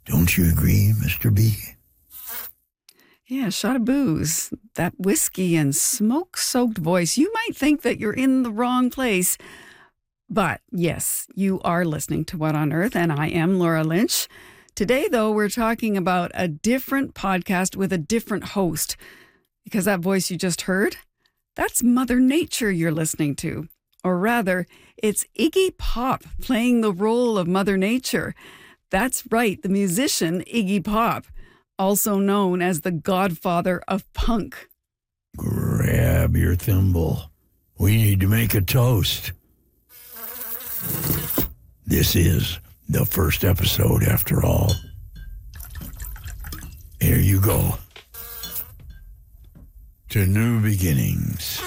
Don't you agree, Mr. B? Yeah, shot of booze, that whiskey and smoke-soaked voice. You might think that you're in the wrong place. But yes, you are listening to What on Earth, and I am Laura Lynch. Today, though, we're talking about a different podcast with a different host. Because that voice you just heard, that's Mother Nature you're listening to. Or rather, it's Iggy Pop playing the role of Mother Nature. That's right, the musician Iggy Pop, also known as the godfather of punk. Grab your thimble. We need to make a toast. This is the first episode, after all. Here you go. To new beginnings.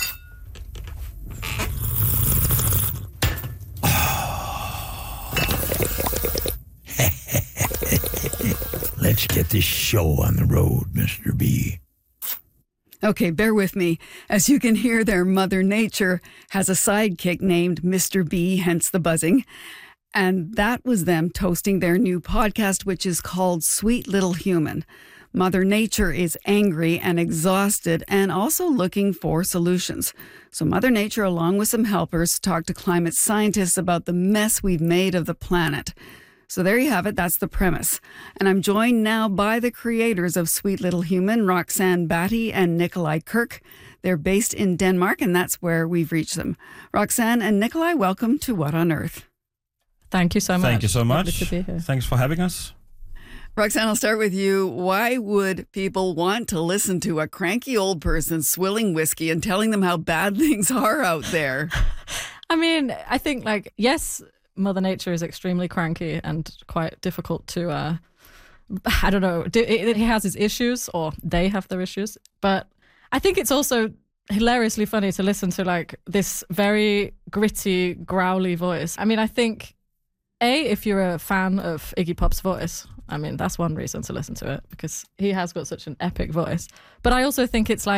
Let's get this show on the road, Mr. B. Okay, bear with me. As you can hear there, Mother Nature has a sidekick named Mr. B, hence the buzzing. And that was them toasting their new podcast, which is called Sweet Little Human. Mother Nature is angry and exhausted and also looking for solutions. So Mother Nature, along with some helpers, talked to climate scientists about the mess we've made of the planet. So there you have it. That's the premise. And I'm joined now by the creators of Sweet Little Human, Roxanne Batty and Nikolai Kirk. They're based in Denmark, and that's where we've reached them. Roxanne and Nikolai, welcome to What on Earth. Thank you so much. Thank you so much. Lovely to be here. Thanks for having us. Roxanne, I'll start with you. Why would people want to listen to a cranky old person swilling whiskey and telling them how bad things are out there? I mean, I think, yes, Mother Nature is extremely cranky and quite difficult to, I don't know, he has his issues, or they have their issues. But I think it's also hilariously funny to listen to, this very gritty, growly voice. I mean, I think, if you're a fan of Iggy Pop's voice, I mean, that's one reason to listen to it, because he has got such an epic voice. But I also think it's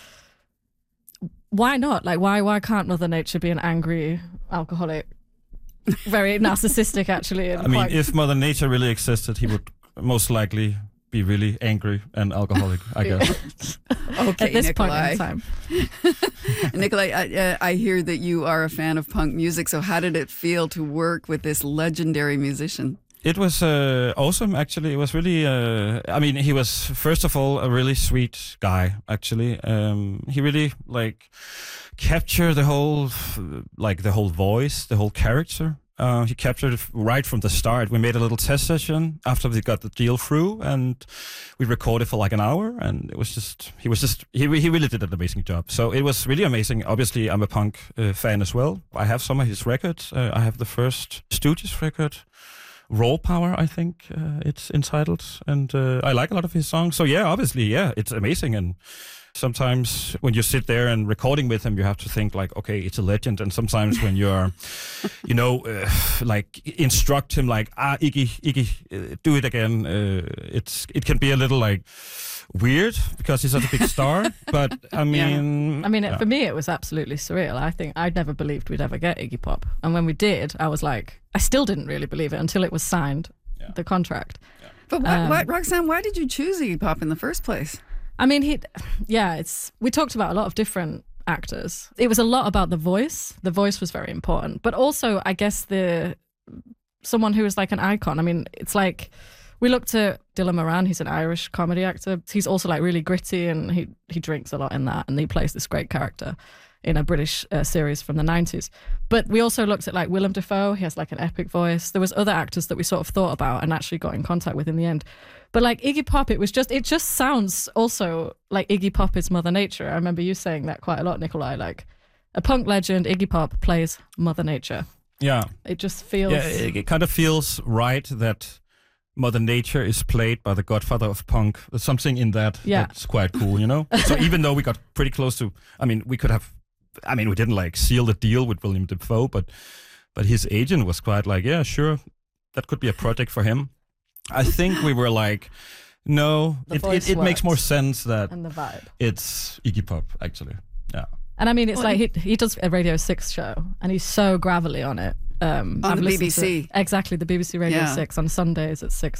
why not? Why can't Mother Nature be an angry alcoholic? Very narcissistic, actually. And I mean, if Mother Nature really existed, he would most likely be really angry and alcoholic, I guess. Okay, at this Nikolai. point in time. Nikolai, I hear that you are a fan of punk music. So how did it feel to work with this legendary musician? It was awesome, actually. It was really, he was, first of all, a really sweet guy, actually. He really, captured the whole voice, the whole character. He captured it right from the start. We made a little test session after we got the deal through, and we recorded for an hour, and he really did an amazing job. So it was really amazing. Obviously, I'm a punk fan as well. I have some of his records. I have the first Stooges record, Raw Power, I think it's entitled, and I like a lot of his songs. So yeah, obviously, yeah, it's amazing. And sometimes when you sit there and recording with him, you have to think okay, it's a legend. And sometimes when you're, instruct him Iggy, do it again. It can be a little weird because he's such a big star. But I mean, for me, it was absolutely surreal. I think I'd never believed we'd ever get Iggy Pop, and when we did, I was I still didn't really believe it until it was signed, the contract. Yeah. But Roxanne, why did you choose Iggy Pop in the first place? I mean, we talked about a lot of different actors. It was a lot about the voice. The voice was very important, but also, I guess, someone who was an icon. I mean, it's we looked at Dylan Moran. He's an Irish comedy actor. He's also really gritty, and he drinks a lot in that, and he plays this great character in a British series from the 90s. But we also looked at Willem Dafoe. He has an epic voice. There was other actors that we sort of thought about and actually got in contact with in the end. But Iggy Pop, it just sounds also like Iggy Pop is Mother Nature. I remember you saying that quite a lot, Nikolai. A punk legend, Iggy Pop plays Mother Nature. Yeah. It just feels... Yeah, it kind of feels right that Mother Nature is played by the godfather of punk. There's something in that that's quite cool, So even though we got pretty close to... we could have... we didn't seal the deal with William Dafoe, but his agent was quite yeah, sure, that could be a project for him. I think we were no, it makes more sense that and the vibe. It's Iggy Pop, actually. Yeah. And it's he does a Radio 6 show, and he's so gravelly on it. On the BBC. Exactly, the BBC Radio 6 on Sundays at 6.